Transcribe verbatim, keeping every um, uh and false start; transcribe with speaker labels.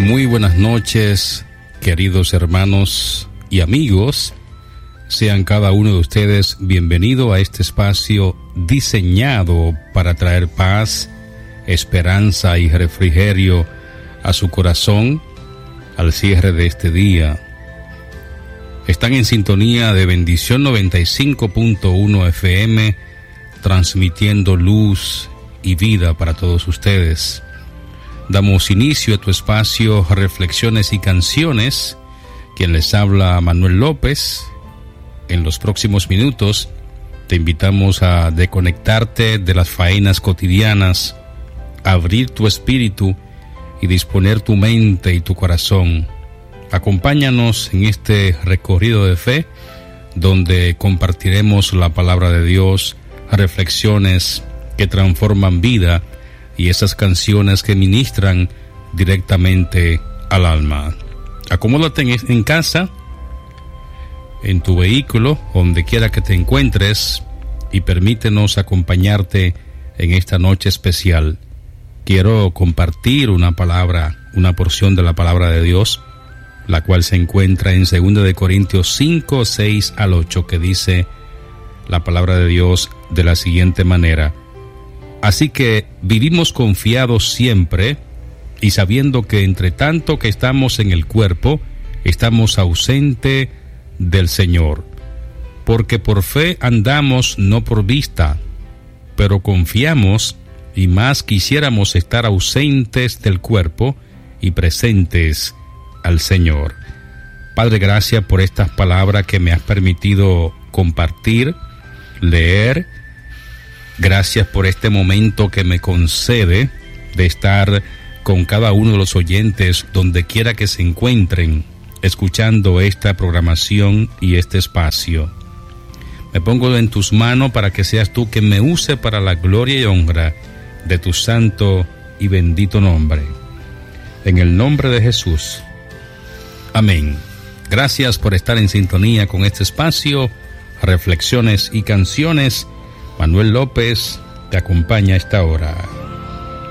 Speaker 1: Muy buenas noches, queridos hermanos y amigos. Sean cada uno de ustedes bienvenido a este espacio diseñado para traer paz, esperanza y refrigerio a su corazón al cierre de este día. Están en sintonía de Bendición noventa y cinco punto uno F M, transmitiendo luz y vida para todos ustedes. Damos inicio a tu espacio Reflexiones y Canciones. Quien les habla, Manuel López. En los próximos minutos te invitamos a desconectarte de las faenas cotidianas, abrir tu espíritu y disponer tu mente y tu corazón. Acompáñanos en este recorrido de fe, donde compartiremos la palabra de Dios, reflexiones que transforman vida y esas canciones que ministran directamente al alma. Acomódate en, en casa, en tu vehículo, donde quiera que te encuentres, y permítenos acompañarte en esta noche especial. Quiero compartir una palabra, una porción de la palabra de Dios, la cual se encuentra en segunda de Corintios cinco, seis al ocho, que dice la palabra de Dios de la siguiente manera: así que vivimos confiados siempre, y sabiendo que entre tanto que estamos en el cuerpo, estamos ausentes del Señor. Porque por fe andamos, no por vista, pero confiamos, y más quisiéramos estar ausentes del cuerpo y presentes al Señor. Padre, gracias por estas palabras que me has permitido compartir, leer. Gracias por este momento que me concede de estar con cada uno de los oyentes, donde quiera que se encuentren, escuchando esta programación y este espacio. Me pongo en tus manos para que seas tú quien me use para la gloria y honra de tu santo y bendito nombre. En el nombre de Jesús. Amén. Gracias por estar en sintonía con este espacio, Reflexiones y Canciones. Manuel López te acompaña a esta hora.